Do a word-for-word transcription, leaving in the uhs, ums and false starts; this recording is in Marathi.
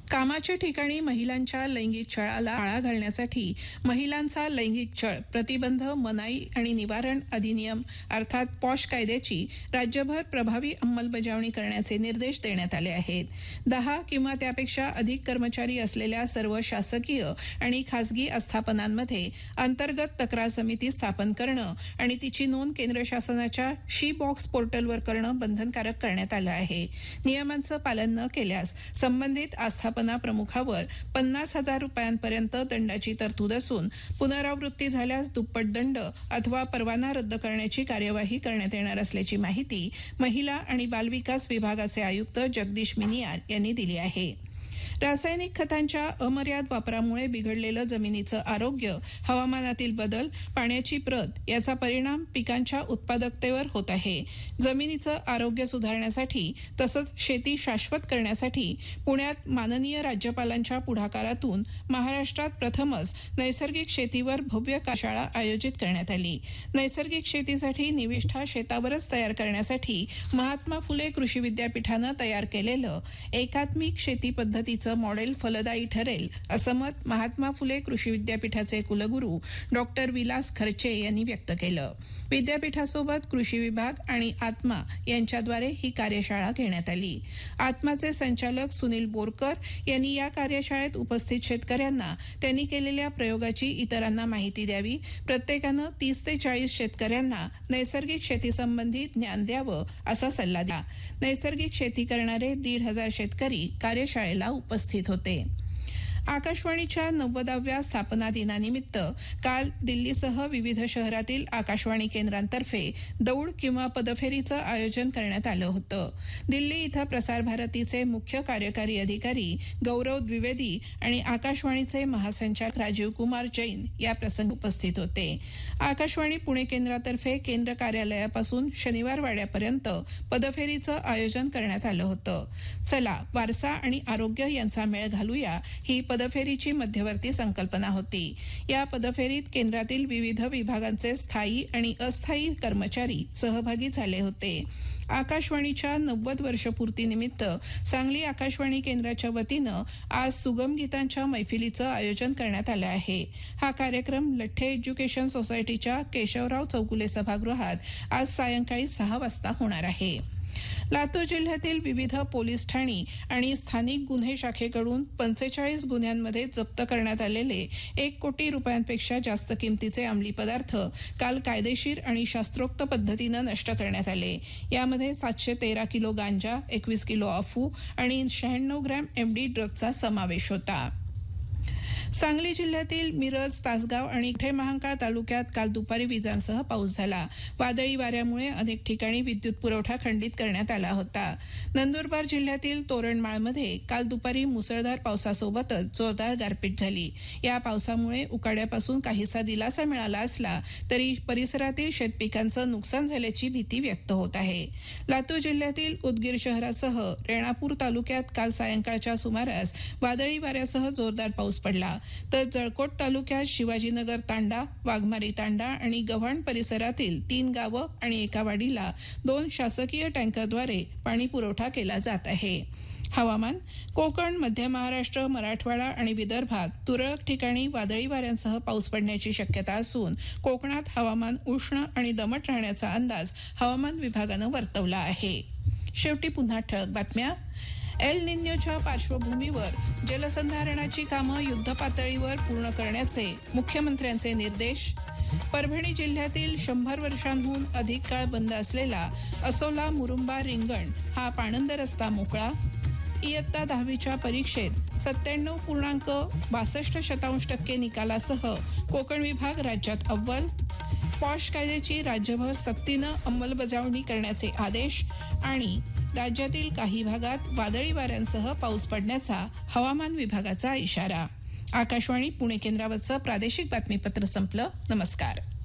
कामाच्या ठिकाणी महिलांच्या लैंगिक छळाला आळा घालण्यासाठी महिलांचा लैंगिक छळ प्रतिबंध मनाई आणि निवारण अधिनियम अर्थात पॉश कायद्याची राज्यभर प्रभावी अंमलबजावणी करण्याचे निर्देश देण्यात आले आहेत। दहा किंवा त्यापेक्षा अधिक कर्मचारी असलेल्या सर्व शासकीय आणि खासगी आस्थापनांमध्ये अंतर्गत तक्रार समिती स्थापन करणं आणि तिची नोंद केंद्र शासनाच्या शी बॉक्स पोर्टलवर करणं बंधनकारक करण्यात आलं आहे। नियमांचं पालन न केल्यास संबंधित आस्थापना प्रमुखावर पन्नास हजार रुपयांपर्यंत दंडाची तरतूद असून पुनरावृत्ती झाल्यास दुप्पट दंड अथवा परवाना रद्द करण्याची कार्यवाही करण्यात येणार असल्याची माहिती महिला आणि बालविकास विभागाचे आयुक्त जगदीश मिनियार यांनी दिली आहे। रासायनिक खतांच्या अमर्याद वापरामुळे बिघडलेलं जमिनीचं आरोग्य, हवामानातील बदल, पाण्याची प्रत याचा परिणाम पिकांच्या उत्पादकतेवर होत आहे। जमिनीचं आरोग्य सुधारण्यासाठी तसंच शेती शाश्वत करण्यासाठी पुण्यात माननीय राज्यपालांच्या पुढाकारातून महाराष्ट्रात प्रथमच नैसर्गिक शेतीवर भव्य कार्यशाळा आयोजित करण्यात आली। नैसर्गिक शेतीसाठी निविष्ठा शेतावरच तयार करण्यासाठी महात्मा फुले कृषी विद्यापीठानं तयार केलेलं एकात्मिक शेती पद्धतीचं मॉडेल फलदायी ठरेल असं मत महात्मा फुले कृषी विद्यापीठाचे कुलगुरू डॉक्टर विलास खर्चे यांनी व्यक्त केलं। विद्यापीठासोबत कृषी विभाग आणि आत्मा यांच्याद्वारे ही कार्यशाळा घेण्यात आली। आत्माचे संचालक सुनील बोरकर यांनी या कार्यशाळेत उपस्थित शेतकऱ्यांना त्यांनी केलेल्या प्रयोगाची इतरांना माहिती द्यावी, प्रत्येकानं तीस ते चाळीस शेतकऱ्यांना नैसर्गिक शेतीसंबंधी ज्ञान द्यावं असा सल्ला दिला। नैसर्गिक शेती करणारे दीड हजार शेतकरी कार्यशाळेला उपस्थित होते। आकाशवाणीच्या नव्वदाव्या स्थापना दिनानिमित्त काल दिल्लीसह विविध शहरातील आकाशवाणी केंद्रांतर्फे दौड किंवा पदफेरीचं आयोजन करण्यात आलं होतं। दिल्ली इथं प्रसार भारतीचे मुख्य कार्यकारी अधिकारी गौरव द्विवेदी आणि आकाशवाणीचे महासंचालक राजीव कुमार जैन या प्रसंगी उपस्थित होते। आकाशवाणी पुणे केंद्रातर्फे केंद्र कार्यालयापासून शनिवार वाड्यापर्यंत पदफेरीचं आयोजन करण्यात आलं होतं। चला वारसा आणि आरोग्य यांचा मेळ घालूया ही पदफेरीची मध्यवर्ती संकल्पना होती। या पदफेरीत केंद्रातील विविध विभागांचे स्थायी आणि अस्थायी कर्मचारी सहभागी झाले होते। आकाशवाणीच्या नव्वद वर्षपूर्तीनिमित्त सांगली आकाशवाणी केंद्राच्या वतीनं आज सुगम गीतांच्या मैफिलीचं आयोजन करण्यात आलं आहे। हा कार्यक्रम लठ्ठे एज्युकेशन सोसायटीच्या केशवराव चौगुले सभागृहात आज सायंकाळी सहा वाजता होणार आहे। लातूर जिल्ह्यातील विविध पोलीस ठाणी आणि स्थानिक गुन्हे शाखेकडून पंचेचाळीस गुन्ह्यांमध्ये जप्त करण्यात आलेले एक कोटी रुपयांपेक्षा जास्त किमतीचे अंमली पदार्थ काल कायदेशीर आणि शास्त्रोक्त पद्धतीनं नष्ट करण्यात आले। यामध्ये सातशे तेरा किलो गांजा, एकवीस किलो अफू आणि शहाण्णव ग्रॅम एमडी ड्रगचा समावेश होता। सांगली जिल्ह्यातील मिरज, तासगाव आणि कठे महांकाळ तालुक्यात काल दुपारी विजांसह पाऊस झाला। वादळी वाऱ्यामुळे अनेक ठिकाणी विद्युत पुरवठा खंडित करण्यात आला होता। नंदुरबार जिल्ह्यातील तोरणमाळमध्ये काल दुपारी मुसळधार पावसासोबतच जोरदार गारपीट झाली। या पावसामुळे उकाड्यापासून काहीसा दिलासा मिळाला असला तरी परिसरातील शेतपिकांचं नुकसान झाल्याची भीती व्यक्त होत आहे। लातूर जिल्ह्यातील उदगीर शहरासह रेणापूर तालुक्यात काल सायंकाळच्या सुमारास वादळी वाऱ्यासह जोरदार पाऊस पडला, तर जळकोट तालुक्यात शिवाजीनगर तांडा, वाघमारी तांडा आणि गव्हाण परिसरातील तीन गावं आणि एका वाडीला दोन शासकीय टँकरद्वारे पाणी पुरवठा केला जात आहे। हवामान कोकण, मध्य महाराष्ट्र, मराठवाडा आणि विदर्भात तुरळक ठिकाणी वादळी वाऱ्यांसह पाऊस पडण्याची शक्यता असून कोकणात हवामान उष्ण आणि दमट राहण्याचा अंदाज हवामान विभागानं वर्तवला आहे। शेवटी पुन्हा ठळक बातम्या। एल निन्योच्या पार्श्वभूमीवर जलसंधारणाची कामं युद्धपातळीवर पूर्ण करण्याचे मुख्यमंत्र्यांचे निर्देश। परभणी जिल्ह्यातील शंभर वर्षांहून अधिक काळ बंद असलेला असोला मुरुंबा रिंगण हा पाणंद रस्ता मोकळा। इयत्ता दहावीच्या परीक्षेत सत्त्याण्णव पूर्णांक बासष्ट शतांश टक्के निकालासह कोकण विभाग राज्यात अव्वल। पॉश कायद्याची राज्यभर सक्तीनं अंमलबजावणी करण्याचे आदेश आणि राज्यातील काही भागात वादळी वाऱ्यांसह पाऊस पडण्याचा हवामान विभागाचा इशारा। आकाशवाणी पुणे केंद्रावरचं प्रादेशिक बातमीपत्र संपलं। नमस्कार।